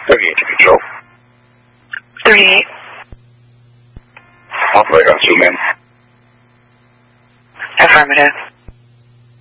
38 to control. 38. Operate on 2 men. Affirmative.